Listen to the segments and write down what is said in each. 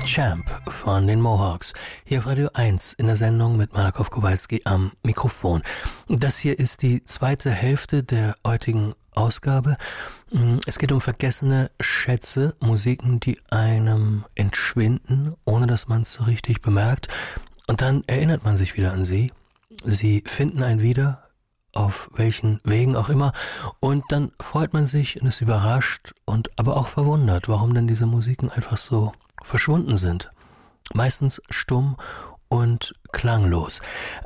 Champ von den Mohawks, hier auf Radio 1 in der Sendung mit Malakow Kowalski am Mikrofon. Das hier ist die zweite Hälfte der heutigen Ausgabe. Es geht um vergessene Schätze, Musiken, die einem entschwinden, ohne dass man es so richtig bemerkt. Und dann erinnert man sich wieder an sie. Sie finden einen wieder, auf welchen Wegen auch immer. Und dann freut man sich und ist überrascht und aber auch verwundert, warum denn diese Musiken einfach so verschwunden sind. Meistens stumm und klanglos.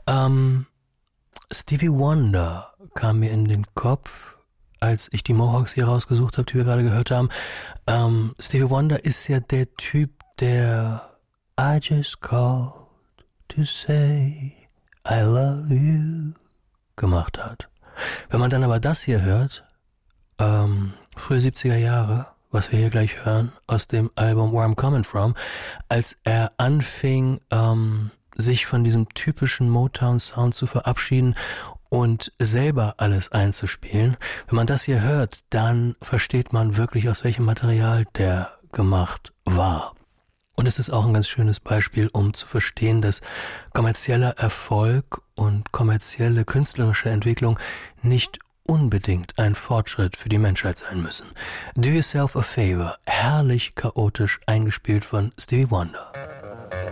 Stevie Wonder kam mir in den Kopf, als ich die Mohawks hier rausgesucht habe, die wir gerade gehört haben. Stevie Wonder ist ja der Typ, der I just called to say I love you gemacht hat. Wenn man dann aber das hier hört, frühe 70er Jahre, was wir hier gleich hören, aus dem Album Where I'm Coming From, als er anfing, sich von diesem typischen Motown-Sound zu verabschieden und selber alles einzuspielen. Wenn man das hier hört, dann versteht man wirklich, aus welchem Material der gemacht war. Und es ist auch ein ganz schönes Beispiel, um zu verstehen, dass kommerzieller Erfolg und kommerzielle künstlerische Entwicklung nicht unbedingt ein Fortschritt für die Menschheit sein müssen. Do Yourself a Favor, herrlich chaotisch eingespielt von Stevie Wonder.